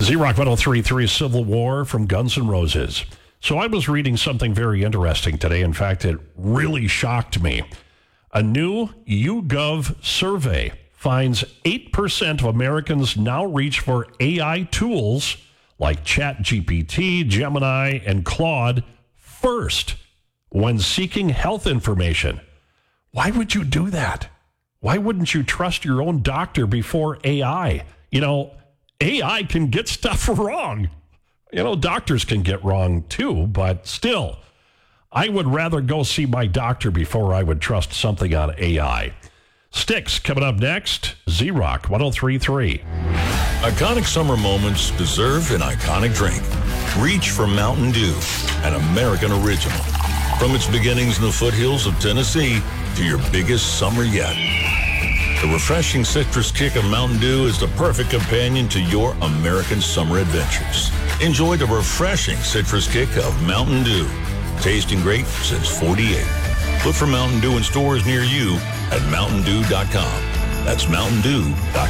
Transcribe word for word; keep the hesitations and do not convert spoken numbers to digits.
Z-Rock one oh three point three Civil War from Guns N' Roses. So I was reading something very interesting today. In fact, it really shocked me. A new YouGov survey finds eight percent of Americans now reach for A I tools like ChatGPT, Gemini, and Claude first when seeking health information. Why would you do that? Why wouldn't you trust your own doctor before A I? You know, A I can get stuff wrong. You know, doctors can get wrong too, but still, I would rather go see my doctor before I would trust something on A I. Sticks coming up next. Z-Rock one oh three point three. Iconic summer moments deserve an iconic drink. Reach for Mountain Dew, an American original. From its beginnings in the foothills of Tennessee to your biggest summer yet. The refreshing citrus kick of Mountain Dew is the perfect companion to your American summer adventures. Enjoy the refreshing citrus kick of Mountain Dew. Tasting great since forty-eight. Look for Mountain Dew in stores near you at mountain dew dot com. That's mountain dew dot com.